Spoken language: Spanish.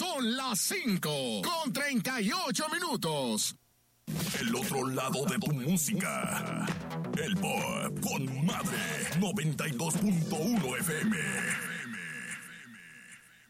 Son las 5:38. El otro lado de tu música. El Pop con Madre 92.1 FM.